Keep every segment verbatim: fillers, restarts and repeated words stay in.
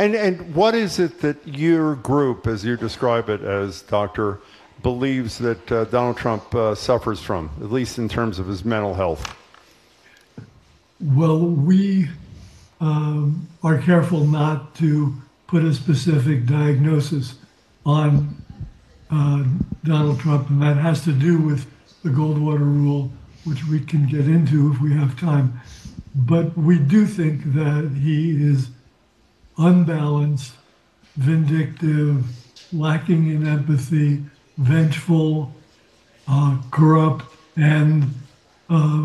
And and what is it that your group, as you describe it as Doctor, believes that uh, Donald Trump uh, suffers from, at least in terms of his mental health? Well, we um, are careful not to put a specific diagnosis on uh, Donald Trump, and that has to do with the Goldwater rule, which we can get into if we have time. But we do think that he is unbalanced, vindictive, lacking in empathy, vengeful, uh, corrupt, and uh,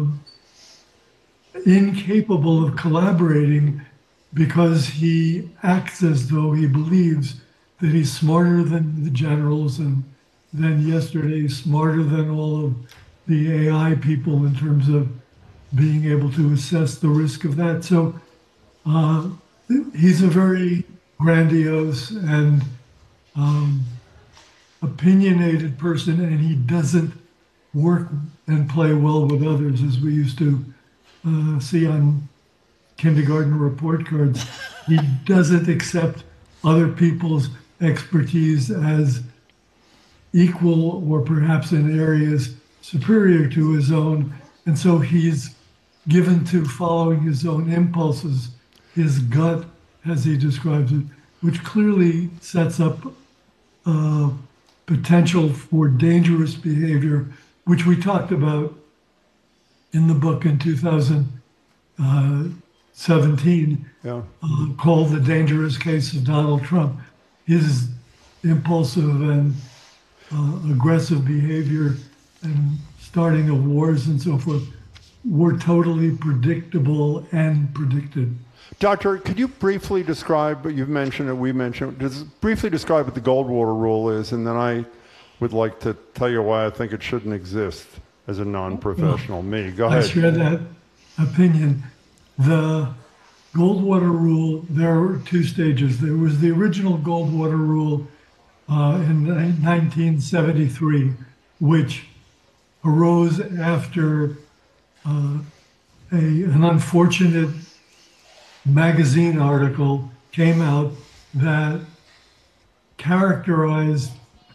incapable of collaborating because he acts as though he believes that he's smarter than the generals, and then yesterday smarter than all of the A I people in terms of being able to assess the risk of that. So uh, he's a very grandiose and um, opinionated person, and he doesn't work and play well with others, as we used to uh, see on kindergarten report cards. He doesn't accept other people's expertise as equal or perhaps in areas superior to his own. And so he's given to following his own impulses, his gut, as he describes it, which clearly sets up uh, potential for dangerous behavior, which we talked about in the book in two thousand seventeen, yeah. uh, called The Dangerous Case of Donald Trump. His impulsive and uh, aggressive behavior and starting of wars and so forth were totally predictable and predicted. Doctor, could you briefly describe, what you've mentioned it, we mentioned, just briefly describe what the Goldwater rule is, and then I would like to tell you why I think it shouldn't exist as a non-professional. Well, me, go ahead. I share that opinion. The Goldwater rule, there were two stages. There was the original Goldwater rule uh, in nineteen seventy-three, which arose after uh, a, an unfortunate magazine article came out that characterized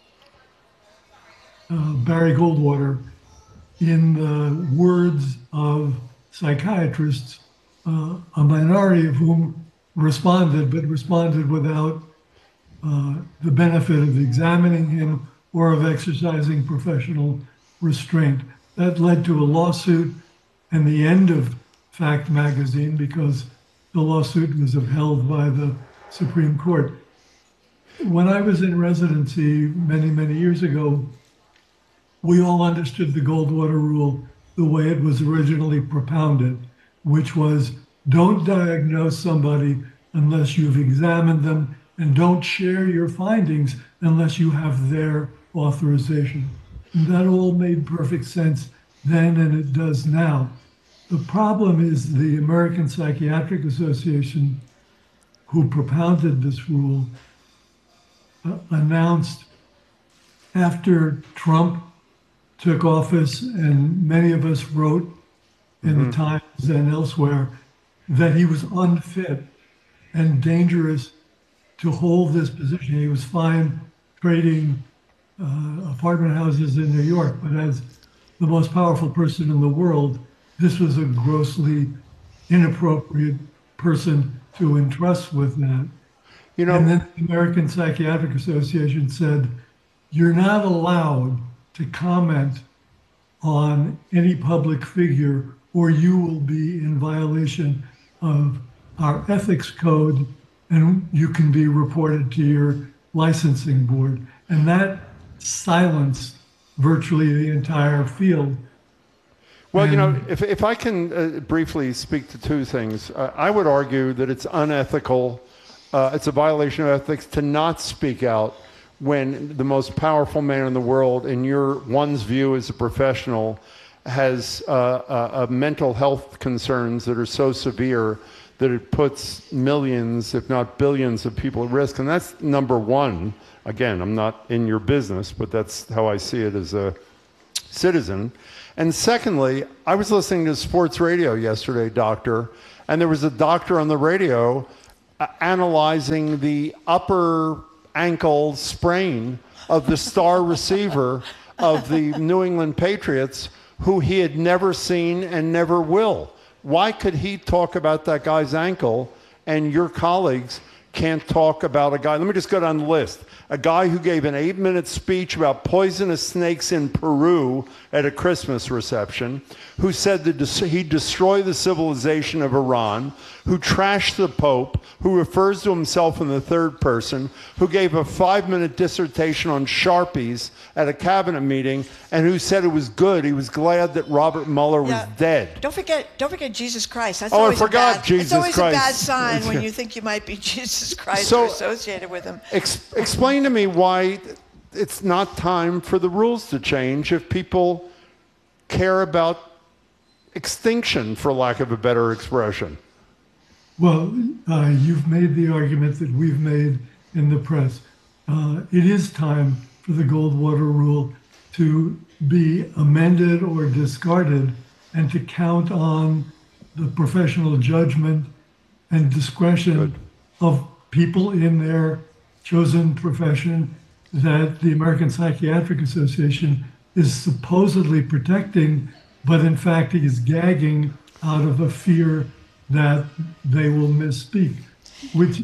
uh, Barry Goldwater in the words of psychiatrists, uh, a minority of whom responded, but responded without uh, the benefit of examining him or of exercising professional restraint. That led to a lawsuit and the end of Fact magazine because the lawsuit was upheld by the Supreme Court. When I was in residency many, many years ago, we all understood the Goldwater rule the way it was originally propounded, which was don't diagnose somebody unless you've examined them, and don't share your findings unless you have their authorization. And that all made perfect sense then, and it does now. The problem is the American Psychiatric Association, who propounded this rule, uh, announced after Trump took office, and many of us wrote in mm-hmm. the Times and elsewhere, that he was unfit and dangerous to hold this position. He was fine trading uh, apartment houses in New York, but as the most powerful person in the world, this was a grossly inappropriate person to entrust with that. You know, and then the American Psychiatric Association said, you're not allowed to comment on any public figure or you will be in violation of our ethics code and you can be reported to your licensing board. And that silenced virtually the entire field. Well, and, you know, if, if I can uh, briefly speak to two things, uh, I would argue that it's unethical, uh, it's a violation of ethics to not speak out when the most powerful man in the world, in your one's view as a professional, has uh, uh, uh, mental health concerns that are so severe that it puts millions, if not billions, of people at risk. And that's number one. Again, I'm not in your business, but that's how I see it as a citizen. And secondly, I was listening to sports radio yesterday, doctor, and there was a doctor on the radio uh, analyzing the upper ankle sprain of the star receiver of the New England Patriots, who he had never seen and never will. Why could he talk about that guy's ankle and your colleagues can't talk about a guy? Let me just go down the list. A guy who gave an eight-minute speech about poisonous snakes in Peru at a Christmas reception, who said that he'd destroy the civilization of Iran, who trashed the Pope, who refers to himself in the third person, who gave a five-minute dissertation on Sharpies at a cabinet meeting, and who said it was good. He was glad that Robert Mueller was Yeah. dead. Don't forget, don't forget Jesus Christ. That's Oh, I always forgot a bad, Jesus It's always Christ. a bad sign when you think you might be Jesus Christ So- or associated with him. Ex- explain to me why it's not time for the rules to change if people care about extinction, for lack of a better expression. Well, uh, you've made the argument that we've made in the press. Uh, it is time for the Goldwater rule to be amended or discarded and to count on the professional judgment and discretion Good. of people in their chosen profession that the American Psychiatric Association is supposedly protecting, but in fact is gagging out of a fear that they will misspeak, which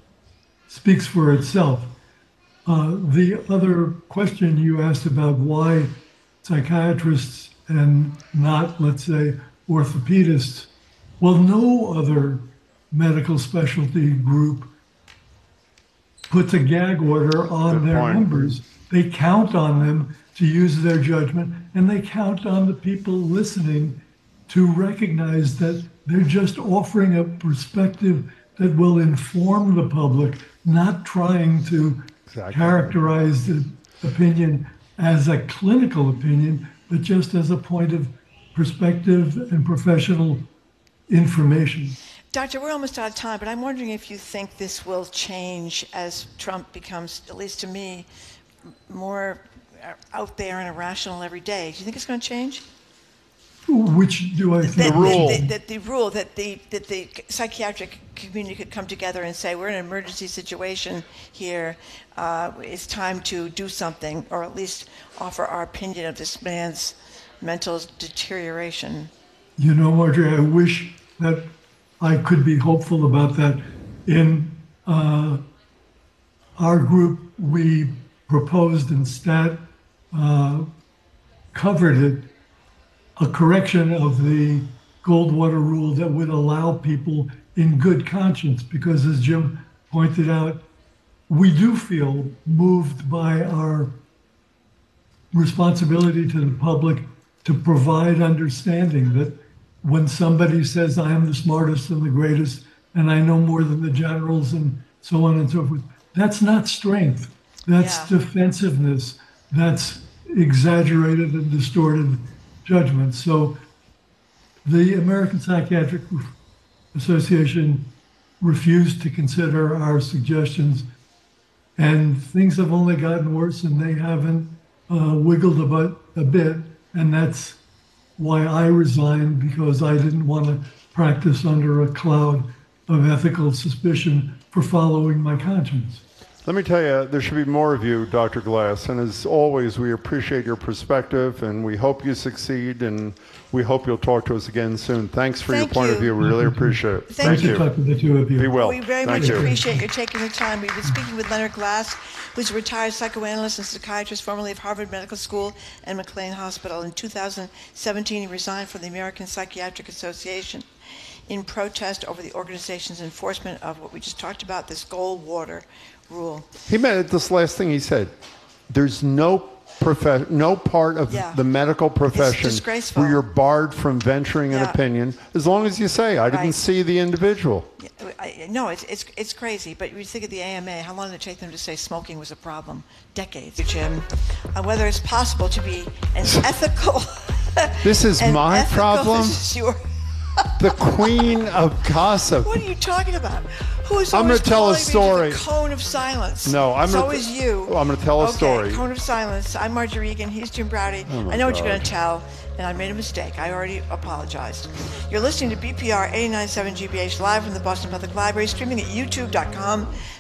speaks for itself. Uh, the other question you asked about why psychiatrists and not, let's say, orthopedists, well, no other medical specialty group puts a gag order on Good their point. members. They count on them to use their judgment, and they count on the people listening to recognize that they're just offering a perspective that will inform the public, not trying to Exactly. characterize the opinion as a clinical opinion, but just as a point of perspective and professional information. Doctor, we're almost out of time, but I'm wondering if you think this will change as Trump becomes, at least to me, more out there and irrational every day. Do you think it's going to change? Which do I think? That, rule. That, that, the rule that the that the psychiatric community could come together and say, we're in an emergency situation here. Uh, it's time to do something, or at least offer our opinion of this man's mental deterioration. You know, Marjorie, I wish that I could be hopeful about that. In uh, our group, we proposed and Stat uh, covered it, a correction of the Goldwater rule that would allow people in good conscience, because as Jim pointed out, we do feel moved by our responsibility to the public to provide understanding that when somebody says, I am the smartest and the greatest, and I know more than the generals, and so on and so forth, that's not strength. That's Yeah. defensiveness. That's exaggerated and distorted judgment. So the American Psychiatric Association refused to consider our suggestions, and things have only gotten worse, and they haven't uh, wiggled about a bit. And that's why I resigned, because I didn't want to practice under a cloud of ethical suspicion for following my conscience. Let me tell you, there should be more of you, Doctor Glass. And as always, we appreciate your perspective, and we hope you succeed, and we hope you'll talk to us again soon. Thanks for Thank your point you. of view. We really appreciate it. Thank Nice you. to talk to the two of you. Be well. We very Thank much you. appreciate your taking the time. We've been speaking with Leonard Glass, who's a retired psychoanalyst and psychiatrist, formerly of Harvard Medical School and McLean Hospital. In two thousand seventeen, he resigned from the American Psychiatric Association in protest over the organization's enforcement of what we just talked about, this Goldwater rule. He meant this last thing he said. There's no prof- no part of Yeah. the medical profession disgraceful. where you're barred from venturing an Yeah. opinion, as long as you say, I didn't Right. see the individual. Yeah, I, no, it's, it's it's crazy. But you think of the A M A, how long did it take them to say smoking was a problem? Decades, Jim. Uh, whether it's possible to be an ethical. This is an my ethical- problem? This is your. the queen of gossip. What are you talking about? Who is I'm always gonna tell a calling me to story. the cone of silence? No, I'm it's gonna always t- you. Oh, I'm gonna tell a okay, story. Cone of silence. I'm Marjorie Egan. He's Jim Browdy. Oh my I know what you're God. going to tell, and I made a mistake. I already apologized. You're listening to B P R eighty-nine point seven G B H live from the Boston Public Library, streaming at youtube dot com